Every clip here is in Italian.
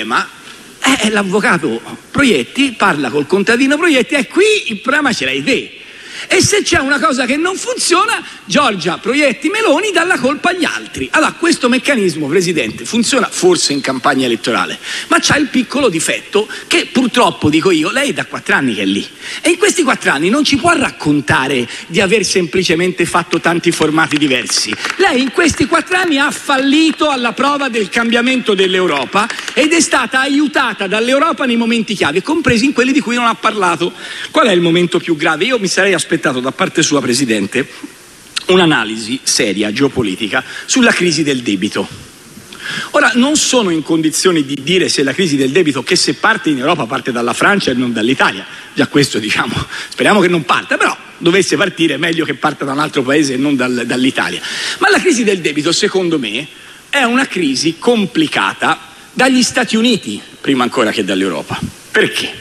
problema è l'avvocato Proietti, parla col contadino Proietti, e qui il problema ce l'hai te. E se c'è una cosa che non funziona, Giorgia Proietti Meloni dà la colpa agli altri. Allora, questo meccanismo, Presidente, funziona forse in campagna elettorale, ma c'ha il piccolo difetto che purtroppo, dico io, lei è da 4 anni che è lì, e in questi 4 anni non ci può raccontare di aver semplicemente fatto tanti formati diversi. Lei in questi 4 anni ha fallito alla prova del cambiamento dell'Europa ed è stata aiutata dall'Europa nei momenti chiave, compresi in quelli di cui non ha parlato. Qual è il momento più grave? Io mi sarei aspettato da parte sua, Presidente, un'analisi seria geopolitica sulla crisi del debito. Ora, non sono in condizioni di dire se la crisi del debito, che se parte in Europa parte dalla Francia e non dall'Italia, già questo diciamo, speriamo che non parta, però dovesse partire meglio che parta da un altro paese e non dall'Italia. Ma la crisi del debito, secondo me, è una crisi complicata dagli Stati Uniti prima ancora che dall'Europa. Perché?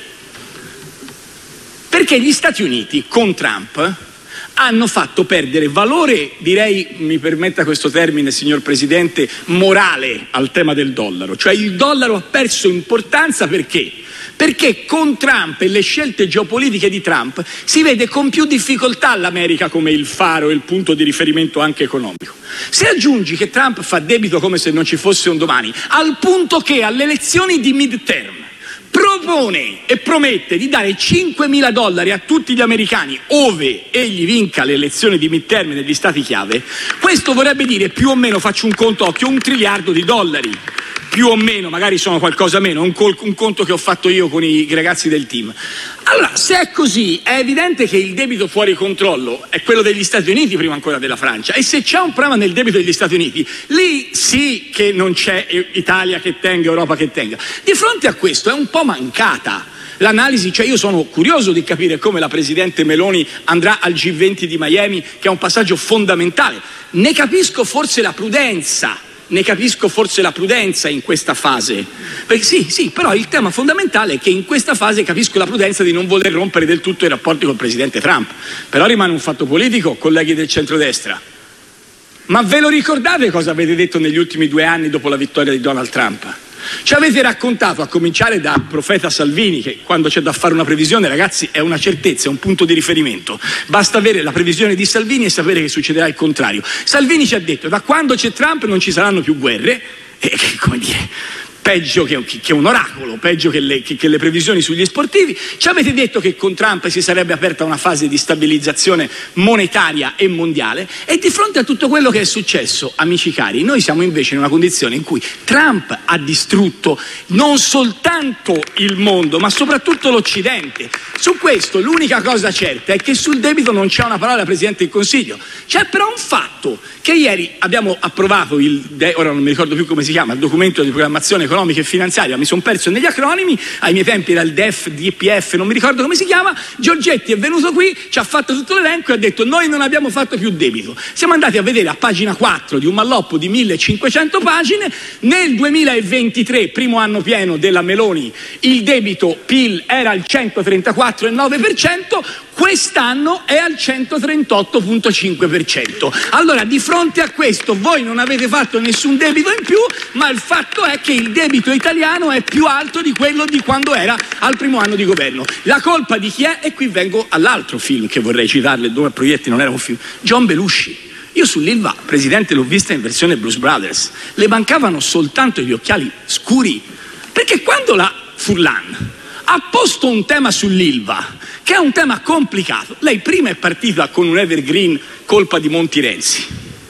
Perché gli Stati Uniti con Trump hanno fatto perdere valore, direi, mi permetta questo termine, signor Presidente, morale al tema del dollaro. Cioè il dollaro ha perso importanza perché? Perché con Trump e le scelte geopolitiche di Trump si vede con più difficoltà l'America come il faro e il punto di riferimento anche economico. Se aggiungi che Trump fa debito come se non ci fosse un domani, al punto che alle elezioni di midterm propone e promette di dare $5.000 a tutti gli americani ove egli vinca le elezioni di midterm negli stati chiave, questo vorrebbe dire più o meno, faccio un conto occhio, $1 triliardo, più o meno, magari sono qualcosa meno, un conto che ho fatto io con i ragazzi del team. Allora, se è così, è evidente che il debito fuori controllo è quello degli Stati Uniti prima ancora della Francia, e se c'è un problema nel debito degli Stati Uniti, lì sì che non c'è Italia che tenga, Europa che tenga. Di fronte a questo è un po' mancata l'analisi, cioè io sono curioso di capire come la Presidente Meloni andrà al G20 di Miami, che è un passaggio fondamentale. Ne capisco forse la prudenza in questa fase, perché sì, però il tema fondamentale è che in questa fase capisco la prudenza di non voler rompere del tutto i rapporti col Presidente Trump, però rimane un fatto politico, colleghi del centrodestra. Ma ve lo ricordate cosa avete detto negli ultimi 2 anni dopo la vittoria di Donald Trump? Ci avete raccontato, a cominciare dal profeta Salvini, che quando c'è da fare una previsione, ragazzi, è una certezza, è un punto di riferimento. Basta avere la previsione di Salvini e sapere che succederà il contrario. Salvini ci ha detto: da quando c'è Trump non ci saranno più guerre, e come dire, peggio che un oracolo, peggio che le previsioni sugli sportivi. Ci avete detto che con Trump si sarebbe aperta una fase di stabilizzazione monetaria e mondiale, e di fronte a tutto quello che è successo, amici cari, noi siamo invece in una condizione in cui Trump ha distrutto non soltanto il mondo, ma soprattutto l'Occidente. Su questo l'unica cosa certa è che sul debito non c'è una parola, Presidente del Consiglio. C'è però un fatto, che ieri abbiamo approvato ora non mi ricordo più come si chiama, il documento di programmazione economica e finanziaria, mi sono perso negli acronimi, ai miei tempi era il DEF, DPF, non mi ricordo come si chiama. Giorgetti è venuto qui, ci ha fatto tutto l'elenco e ha detto: noi non abbiamo fatto più debito. Siamo andati a vedere a pagina 4 di un malloppo di 1500 pagine, nel 2023, primo anno pieno della Meloni, il debito PIL era al 134,9%, quest'anno è al 138,5%. Allora, di fronte a questo voi non avete fatto nessun debito in più, ma il fatto è che il debito italiano è più alto di quello di quando era al primo anno di governo. La colpa di chi è? E qui vengo all'altro film che vorrei citarle, dove Proietti non era un film, John Belushi. Io sull'Ilva, Presidente, l'ho vista in versione Blues Brothers, le mancavano soltanto gli occhiali scuri, perché quando la Furlan ha posto un tema sull'Ilva, che è un tema complicato, lei prima è partita con un evergreen, colpa di Monti Renzi,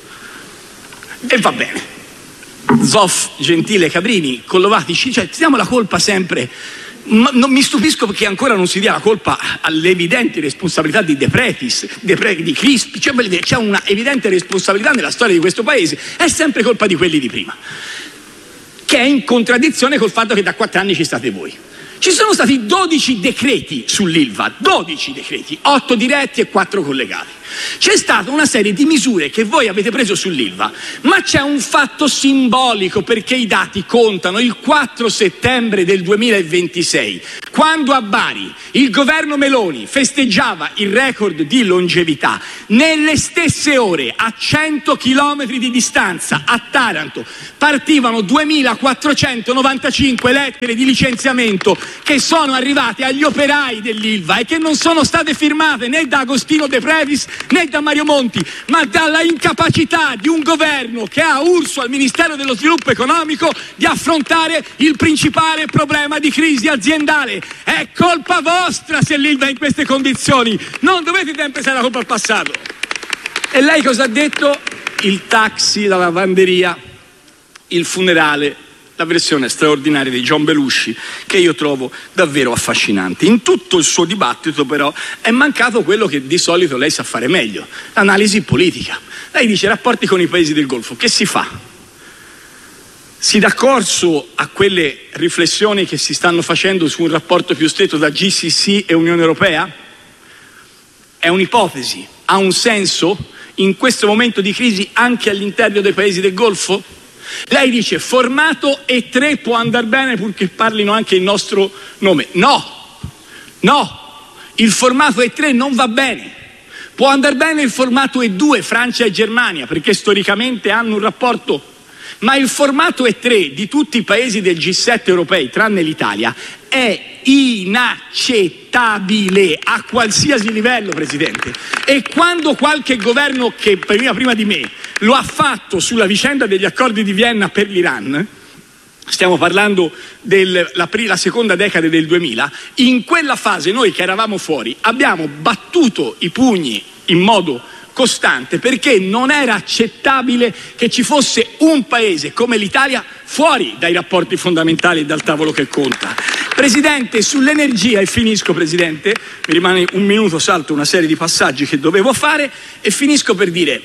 e va bene, Zoff, Gentile, Cabrini, Collovati, cioè diamo la colpa sempre. Ma non mi stupisco perché ancora non si dia la colpa alle evidenti responsabilità di De Pretis, di Crispi, cioè c'è una evidente responsabilità nella storia di questo paese, è sempre colpa di quelli di prima, che è in contraddizione col fatto che da 4 anni ci state voi. Ci sono stati 12 decreti sull'Ilva, 12 decreti, 8 diretti e 4 collegati. C'è stata una serie di misure che voi avete preso sull'Ilva, ma c'è un fatto simbolico perché i dati contano. Il 4 settembre del 2026, quando a Bari il governo Meloni festeggiava il record di longevità, nelle stesse ore, a 100 chilometri di distanza, a Taranto, partivano 2.495 lettere di licenziamento che sono arrivate agli operai dell'Ilva e che non sono state firmate né da Agostino De Previs né da Mario Monti, ma dalla incapacità di un governo che ha urso al Ministero dello Sviluppo Economico di affrontare il principale problema di crisi aziendale. È colpa vostra se l'Ilva è in queste condizioni, non dovete sempre pensare la colpa al passato. E lei cosa ha detto? Il taxi, la lavanderia, il funerale, la versione straordinaria di John Belushi, che io trovo davvero affascinante. In tutto il suo dibattito però è mancato quello che di solito lei sa fare meglio, l'analisi politica. Lei dice rapporti con i paesi del Golfo, che si fa? Si dà corso a quelle riflessioni che si stanno facendo su un rapporto più stretto da GCC e Unione Europea? È un'ipotesi, ha un senso in questo momento di crisi anche all'interno dei paesi del Golfo? Lei dice formato E3 può andare bene purché parlino anche il nostro nome. No, il formato E3 non va bene. Può andare bene il formato E2, Francia e Germania, perché storicamente hanno un rapporto, ma il formato E3 di tutti i paesi del G7 europei, tranne l'Italia, è inaccettabile a qualsiasi livello, Presidente. E quando qualche governo che veniva prima di me lo ha fatto sulla vicenda degli accordi di Vienna per l'Iran, stiamo parlando della seconda decade del 2000, in quella fase noi che eravamo fuori abbiamo battuto i pugni in modo costante perché non era accettabile che ci fosse un paese come l'Italia fuori dai rapporti fondamentali e dal tavolo che conta. Presidente, sull'energia, e finisco Presidente, mi rimane un minuto, salto una serie di passaggi che dovevo fare e finisco per dire,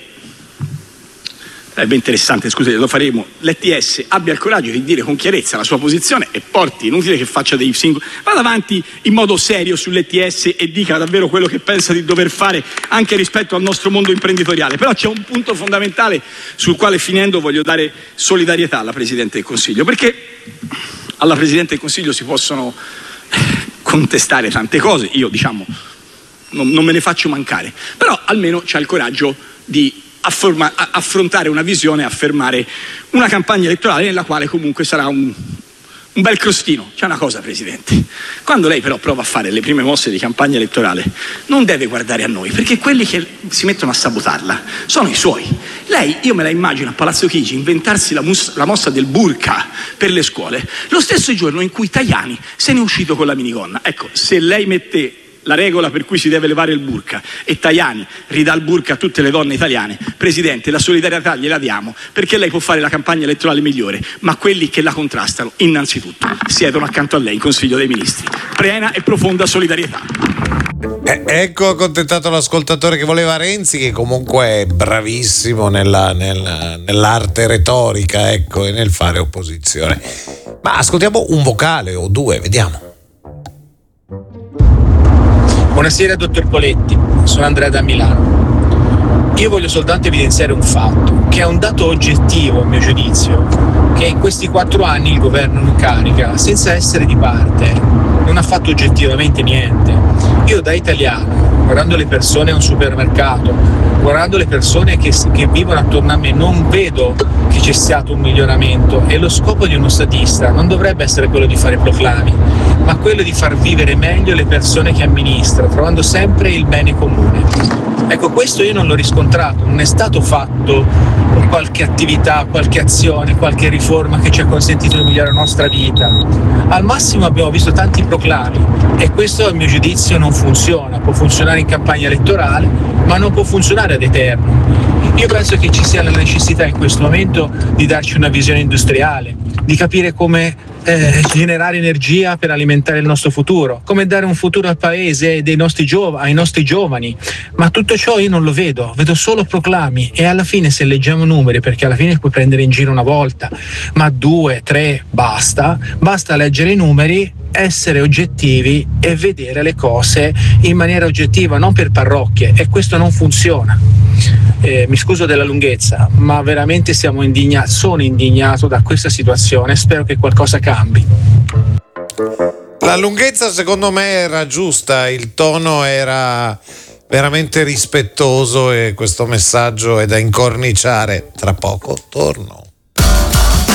è ben interessante, scusate, lo faremo, l'ETS abbia il coraggio di dire con chiarezza la sua posizione e porti, inutile che faccia dei singoli, vada avanti in modo serio sull'ETS e dica davvero quello che pensa di dover fare anche rispetto al nostro mondo imprenditoriale. Però c'è un punto fondamentale sul quale, finendo, voglio dare solidarietà alla Presidente del Consiglio, perché alla Presidente del Consiglio si possono contestare tante cose, io non me ne faccio mancare, però almeno c'ha il coraggio di affrontare una visione e affermare una campagna elettorale nella quale comunque sarà un bel crostino. C'è una cosa, Presidente, quando lei però prova a fare le prime mosse di campagna elettorale non deve guardare a noi, perché quelli che si mettono a sabotarla sono i suoi. Lei, io me la immagino a Palazzo Chigi inventarsi la mossa del burka per le scuole lo stesso giorno in cui Tajani se ne è uscito con la minigonna. Ecco, se lei mette la regola per cui si deve levare il burka e Tajani ridà il burka a tutte le donne italiane, Presidente, la solidarietà gliela diamo, perché lei può fare la campagna elettorale migliore, ma quelli che la contrastano innanzitutto siedono accanto a lei in Consiglio dei Ministri. Piena e profonda solidarietà. Ecco, accontentato l'ascoltatore che voleva Renzi, che comunque è bravissimo nell'arte retorica, ecco, e nel fare opposizione. Ma ascoltiamo un vocale o due, vediamo. Buonasera dottor Poletti, sono Andrea da Milano. Io voglio soltanto evidenziare un fatto, che è un dato oggettivo a mio giudizio, che in questi 4 anni il governo in carica, senza essere di parte, non ha fatto oggettivamente niente. Io da italiano, guardando le persone a un supermercato, guardando le persone che vivono attorno a me, non vedo che c'è stato un miglioramento, e lo scopo di uno statista non dovrebbe essere quello di fare proclami, ma quello di far vivere meglio le persone che amministra, trovando sempre il bene comune. Ecco, questo io non l'ho riscontrato, non è stato fatto qualche attività, qualche azione, qualche riforma che ci ha consentito di migliorare la nostra vita. Al massimo abbiamo visto tanti proclami e questo a mio giudizio non funziona, può funzionare in campagna elettorale ma non può funzionare ad eterno. Io penso che ci sia la necessità in questo momento di darci una visione industriale, di capire come generare energia per alimentare il nostro futuro, come dare un futuro al paese e ai nostri giovani, ma tutto ciò io non lo vedo solo proclami, e alla fine, se leggiamo numeri, perché alla fine puoi prendere in giro una volta, ma 2, 3, basta leggere i numeri essere oggettivi e vedere le cose in maniera oggettiva, non per parrocchie, e questo non funziona. Mi scuso della lunghezza, ma veramente sono indignato da questa situazione, spero che qualcosa cambi. La lunghezza secondo me era giusta, il tono era veramente rispettoso e questo messaggio è da incorniciare. Tra poco torno.